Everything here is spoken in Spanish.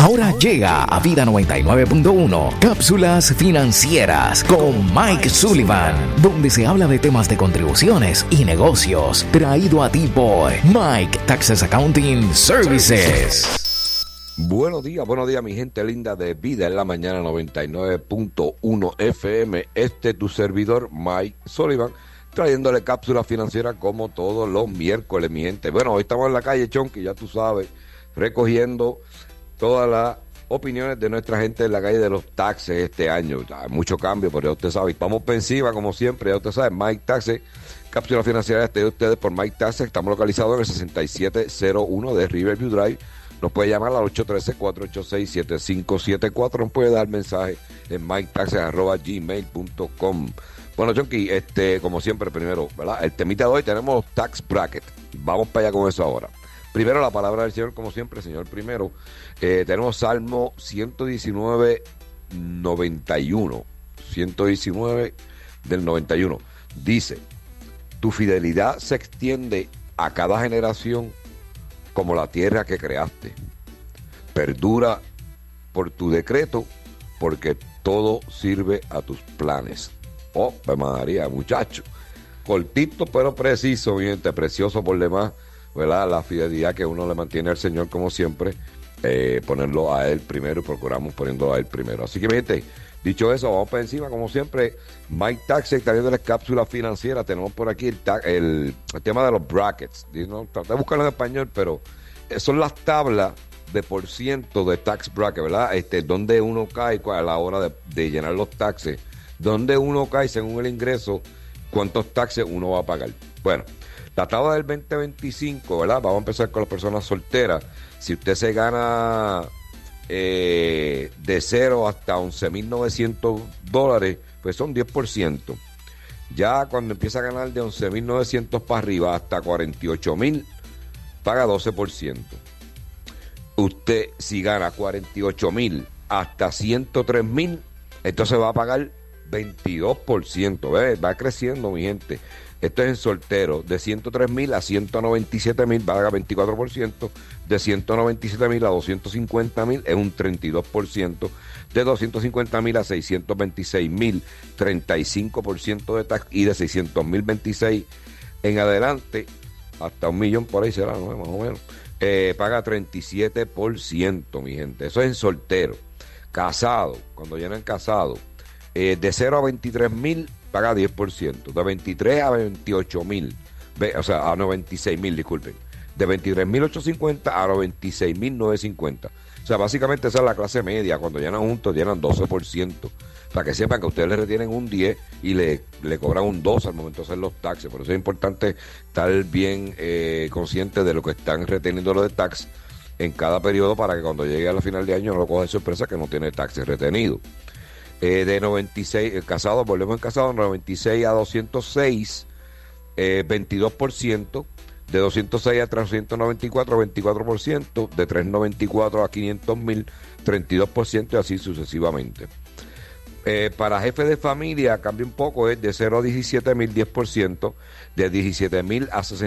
Ahora llega a Vida 99.1 Cápsulas Financieras con Mike Sullivan, donde se habla de temas de contribuciones y negocios, traído a ti por Mike Taxes Accounting Services. Buenos días mi gente linda de Vida en la Mañana 99.1 FM. Tu servidor Mike Sullivan, trayéndole cápsulas financieras como todos los miércoles, mi gente. Bueno, hoy estamos en la calle Chonky, ya tú sabes, recogiendo todas las opiniones de nuestra gente en la calle de los taxes este año. Hay mucho cambio, pero ya usted sabe. Vamos por encima, como siempre, ya usted sabe, Mike Taxes, cápsula financiera de ustedes por Mike Taxes. Estamos localizados en el 6701 de Riverview Drive. Nos puede llamar al 813-486-7574. Nos puede dar mensaje en miketaxes@gmail.com. Bueno, Chonky, como siempre, primero, ¿verdad? El temita de hoy tenemos los tax bracket. Vamos para allá con eso ahora. Primero la palabra del Señor, como siempre, Señor primero. Tenemos Salmo 119, 91. 119 del 91. Dice: tu fidelidad se extiende a cada generación como la tierra que creaste. Perdura por tu decreto, porque todo sirve a tus planes. Oh, María, muchacho. Cortito pero preciso, mi gente, precioso por demás, ¿verdad? La fidelidad que uno le mantiene al Señor, como siempre, ponerlo a Él primero, y procuramos poniéndolo a Él primero. Así que, mi gente, dicho eso, vamos para encima, como siempre. Mike Taxes, también de las cápsulas financieras. Tenemos por aquí el tema de los brackets. ¿No? Traté de buscarlo en español, pero son las tablas de por ciento de tax bracket, ¿verdad? Donde uno cae a la hora de llenar los taxes, donde uno cae según el ingreso, cuántos taxes uno va a pagar. Bueno, la tabla del 2025, ¿verdad? Vamos a empezar con las personas solteras. Si usted se gana de 0 hasta $11,900, pues son 10%. Ya cuando empieza a ganar de 11,900 para arriba hasta 48,000, paga 12%. Usted, si gana 48,000 hasta 103,000, entonces va a pagar 22%. ¿Ves? Va creciendo, mi gente. Esto es en soltero. De 103,000 a 197,000 paga 24%. De 197,000 a 250,000 es un 32%. De 250,000 a 626,000, 35% de tax. Y de 600,026 en adelante, hasta 1,000,000 por ahí será, ¿no? Más o menos. Paga 37%, mi gente. Eso es en soltero. Casado, cuando llenan casado, de 0 a 23,000 paga 10%. De 23 a 28,000, o sea, a 96,000, disculpen. De 23,850 a 96,950. O sea, básicamente esa es la clase media. Cuando llenan juntos, llenan 12%. Para que sepan que ustedes le retienen un 10 y le cobran un 2 al momento de hacer los taxes. Por eso es importante estar bien consciente de lo que están reteniendo los de tax en cada periodo, para que cuando llegue a la final de año no lo coja de sorpresa que no tiene taxes retenidos. De 96, casado, volvemos en casado, 96 a 206, 22%. De 206 a 394, 24%. De 394 a 500,000, 32%, y así sucesivamente. Para jefe de familia cambia un poco, es de 0 a 17,000, 10%. De 17,000 a